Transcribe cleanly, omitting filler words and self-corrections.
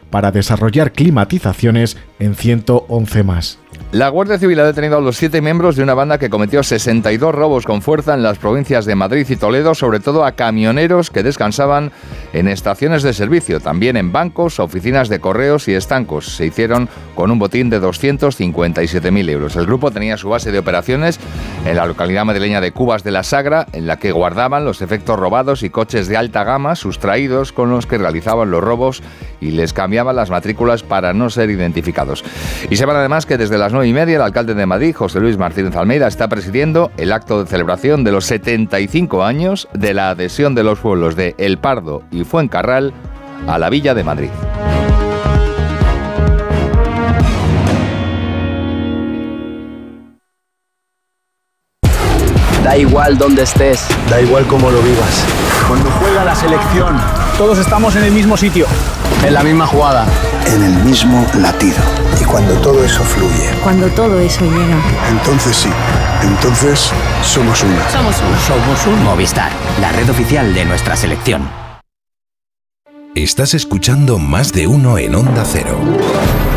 para desarrollar climatizaciones en 111 más. La Guardia Civil ha detenido a los 7 miembros de una banda que cometió 62 robos con fuerza en las provincias de Madrid y Toledo, sobre todo a camioneros que descansaban en estaciones de servicio, también en bancos, oficinas de correos y estancos. Se hicieron con un botín de 257.000 euros. El grupo tenía su base de operaciones en la localidad madrileña de Cubas de la Sagra, en la que guardaban los efectos robados y coches de alta gama sustraídos con los que realizaban los robos y les cambiaban las matrículas para no ser identificados. Y sepan además que desde las 9:30 el alcalde de Madrid, José Luis Martínez Almeida, está presidiendo el acto de celebración de los 75 años de la adhesión de los pueblos de El Pardo y Fuencarral a la Villa de Madrid. Da igual dónde estés, da igual cómo lo vivas. Cuando juega la selección, todos estamos en el mismo sitio, en la misma jugada, en el mismo latido. Y cuando todo eso fluye, cuando todo eso llega, entonces sí, entonces somos uno. Somos un Movistar, la red oficial de nuestra selección. Estás escuchando Más de Uno en Onda Cero.